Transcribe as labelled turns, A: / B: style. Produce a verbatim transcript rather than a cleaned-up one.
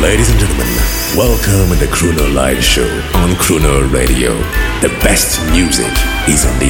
A: Ladies and gentlemen, welcome to the Crooner Live Show on Crooner Radio. The best music is on the